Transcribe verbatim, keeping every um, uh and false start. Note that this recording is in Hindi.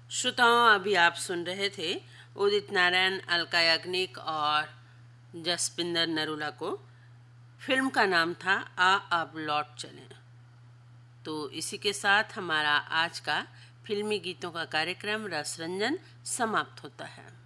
श्रोताओं, अभी आप सुन रहे थे उदित नारायण, अलका याग्निक और जसपिंदर नरूला को। फिल्म का नाम था आ अब लौट चलें। तो इसी के साथ हमारा आज का फिल्मी गीतों का कार्यक्रम रस रंजन समाप्त होता है।